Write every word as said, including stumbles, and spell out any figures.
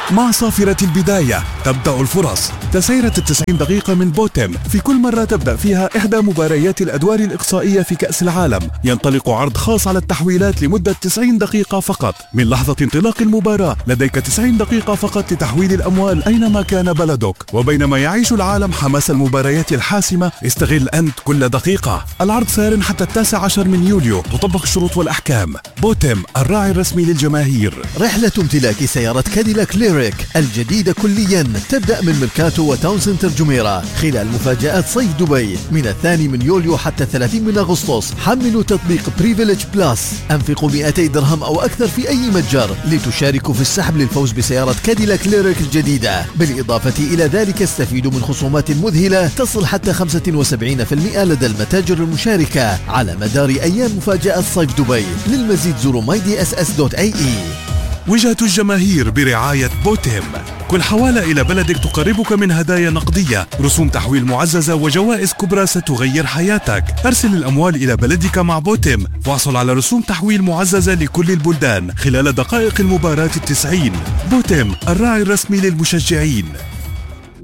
مع صافرة البداية تبدأ الفرص. تسعيرة التسعين دقيقة من بوتم، في كل مرة تبدأ فيها إحدى مباريات الأدوار الإقصائية في كأس العالم ينطلق عرض خاص على التحويلات لمدة تسعين دقيقة فقط. من لحظة انطلاق المباراة لديك تسعين دقيقة فقط لتحويل الأموال أينما كان بلدك. وبينما يعيش العالم حماس المباريات الحاسمة، استغل أنت كل دقيقة. العرض سار حتى التاسع عشر من يوليو، تطبق الشروط والأحكام. بوتم، الراعي الرسمي للجماهير. رحلة امتلاك سيارة كاديلاك ليريك الجديدة كليا تبدأ من ميركاتو وتاون سنتر جميرة خلال مفاجآت صيف دبي من الثاني من يوليو حتى الثلاثين من أغسطس. حملوا تطبيق بريفيليج بلس، أنفقوا مئتي درهم أو أكثر في أي متجر لتشاركوا في السحب للفوز بسيارة كاديلاك ليريك الجديدة. بالإضافة إلى ذلك استفيدوا من خصومات مذهلة تصل حتى خمسة وسبعين بالمئة لدى المتاجر المشاركة على مدار أيام مفاجأة صيف دبي. للمزيد زوروا ماي دي اس اس دوت اي اي. وجهة الجماهير برعاية بوتم. كل حوالة إلى بلدك تقربك من هدايا نقدية، رسوم تحويل معززة وجوائز كبرى ستغير حياتك. أرسل الأموال إلى بلدك مع بوتم واحصل على رسوم تحويل معززة لكل البلدان خلال دقائق المباراة التسعين. بوتم، الراعي الرسمي للمشجعين.